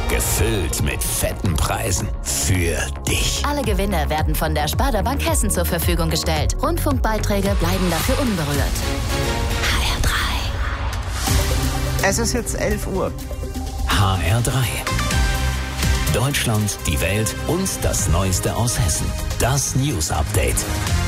Gefüllt mit fetten Preisen. Für dich. Alle Gewinne werden von der Sparda Bank Hessen zur Verfügung gestellt. Rundfunkbeiträge bleiben dafür unberührt. HR3. Es ist jetzt 11 Uhr. HR3. Deutschland, die Welt und das Neueste aus Hessen. Das News Update.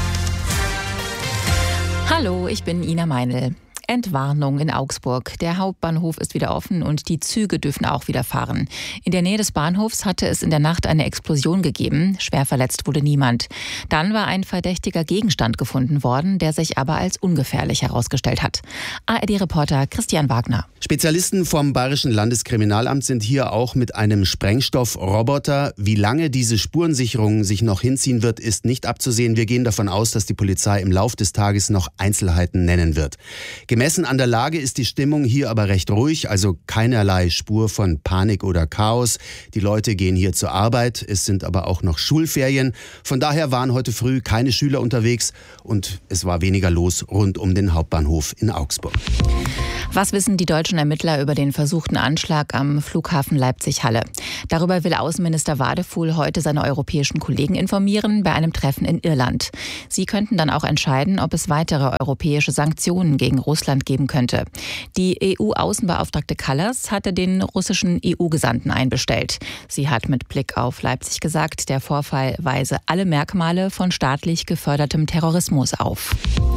Hallo, ich bin Ina Meinl. Entwarnung in Augsburg. Der Hauptbahnhof ist wieder offen und die Züge dürfen auch wieder fahren. In der Nähe des Bahnhofs hatte es in der Nacht eine Explosion gegeben. Schwer verletzt wurde niemand. Dann war ein verdächtiger Gegenstand gefunden worden, der sich aber als ungefährlich herausgestellt hat. ARD-Reporter Christian Wagner. Spezialisten vom Bayerischen Landeskriminalamt sind hier auch mit einem Sprengstoffroboter. Wie lange diese Spurensicherung sich noch hinziehen wird, ist nicht abzusehen. Wir gehen davon aus, dass die Polizei im Lauf des Tages noch Einzelheiten nennen wird. Gemessen an der Lage ist die Stimmung hier aber recht ruhig, also keinerlei Spur von Panik oder Chaos. Die Leute gehen hier zur Arbeit, es sind aber auch noch Schulferien. Von daher waren heute früh keine Schüler unterwegs und es war weniger los rund um den Hauptbahnhof in Augsburg. Was wissen die deutschen Ermittler über den versuchten Anschlag am Flughafen Leipzig-Halle? Darüber will Außenminister Wadefuhl heute seine europäischen Kollegen informieren bei einem Treffen in Irland. Sie könnten dann auch entscheiden, ob es weitere europäische Sanktionen gegen Russland geben könnte. Die EU-Außenbeauftragte Kallas hatte den russischen EU-Gesandten einbestellt. Sie hat mit Blick auf Leipzig gesagt, der Vorfall weise alle Merkmale von staatlich gefördertem Terrorismus auf.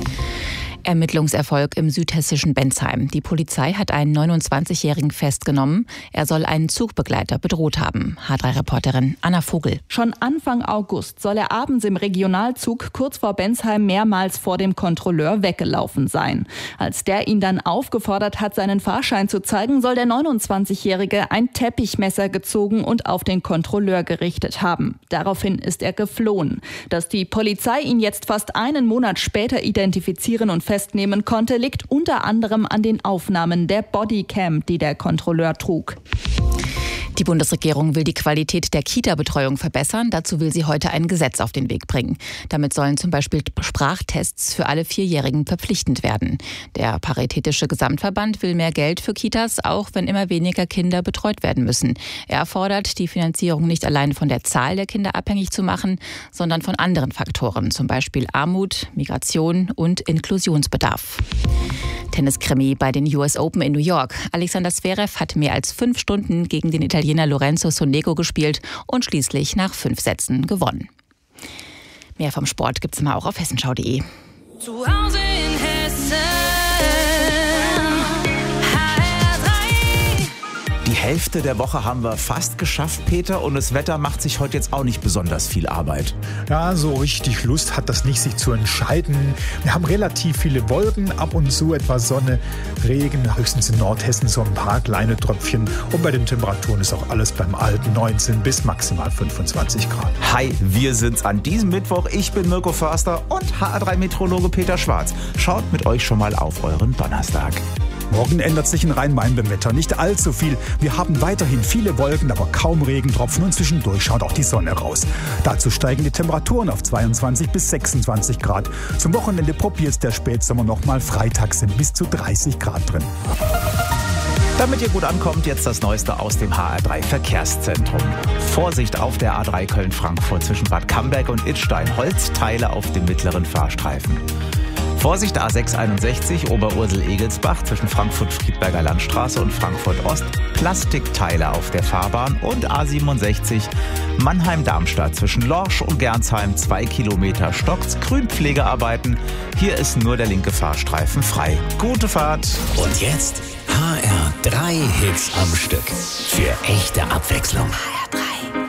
Ermittlungserfolg im südhessischen Bensheim. Die Polizei hat einen 29-Jährigen festgenommen. Er soll einen Zugbegleiter bedroht haben. H3-Reporterin Anna Vogel. Schon Anfang August soll er abends im Regionalzug kurz vor Bensheim mehrmals vor dem Kontrolleur weggelaufen sein. Als der ihn dann aufgefordert hat, seinen Fahrschein zu zeigen, soll der 29-Jährige ein Teppichmesser gezogen und auf den Kontrolleur gerichtet haben. Daraufhin ist er geflohen. Dass die Polizei ihn jetzt fast einen Monat später identifizieren und festnehmen konnte, liegt unter anderem an den Aufnahmen der Bodycam, die der Kontrolleur trug. Die Bundesregierung will die Qualität der Kita-Betreuung verbessern. Dazu will sie heute ein Gesetz auf den Weg bringen. Damit sollen zum Beispiel Sprachtests für alle 4-Jährigen verpflichtend werden. Der Paritätische Gesamtverband will mehr Geld für Kitas, auch wenn immer weniger Kinder betreut werden müssen. Er fordert, die Finanzierung nicht allein von der Zahl der Kinder abhängig zu machen, sondern von anderen Faktoren, zum Beispiel Armut, Migration und Inklusionsbedarf. Tenniskrimi bei den US Open in New York. Alexander Zverev hat mehr als 5 Stunden gegen den Italiener Lorenzo Sonego gespielt und schließlich nach 5 Sätzen gewonnen. Mehr vom Sport gibt's immer auch auf hessenschau.de. Zu Hause in Hessen. Die Hälfte der Woche haben wir fast geschafft, Peter, und das Wetter macht sich heute jetzt auch nicht besonders viel Arbeit. Ja, so richtig Lust hat das nicht, sich zu entscheiden. Wir haben relativ viele Wolken, ab und zu etwas Sonne, Regen, höchstens in Nordhessen so ein paar kleine Tröpfchen. Und bei den Temperaturen ist auch alles beim Alten 19 bis maximal 25 Grad. Hi, wir sind's an diesem Mittwoch. Ich bin Mirko Förster und HR3-Meteorologe Peter Schwarz. Schaut mit euch schon mal auf euren Donnerstag. Morgen ändert sich in Rhein-Main beim Wetter nicht allzu viel. Wir haben weiterhin viele Wolken, aber kaum Regentropfen und zwischendurch schaut auch die Sonne raus. Dazu steigen die Temperaturen auf 22 bis 26 Grad. Zum Wochenende probiert der Spätsommer nochmal. Freitag sind bis zu 30 Grad drin. Damit ihr gut ankommt, jetzt das Neueste aus dem HR3 Verkehrszentrum. Vorsicht auf der A3 Köln-Frankfurt zwischen Bad Camberg und Idstein. Holzteile auf dem mittleren Fahrstreifen. Vorsicht A661 Oberursel-Egelsbach zwischen Frankfurt-Friedberger Landstraße und Frankfurt-Ost. Plastikteile auf der Fahrbahn und A67 Mannheim-Darmstadt zwischen Lorsch und Gernsheim 2 Kilometer Stocks Grünpflegearbeiten. Hier ist nur der linke Fahrstreifen frei. Gute Fahrt. Und jetzt HR3 Hits am Stück. Für echte Abwechslung. HR3.